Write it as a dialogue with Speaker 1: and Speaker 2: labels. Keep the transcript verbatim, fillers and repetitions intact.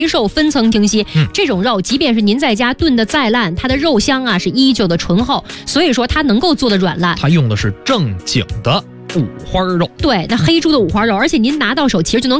Speaker 1: 瘦分层清晰，
Speaker 2: 嗯，
Speaker 1: 这种肉即便是您在家炖的再烂，它的肉香啊是依旧的醇厚，所以说它能够做的软烂。
Speaker 2: 它用的是正经的五花肉。
Speaker 1: 对，那黑猪的五花肉，而且您拿到手其实就能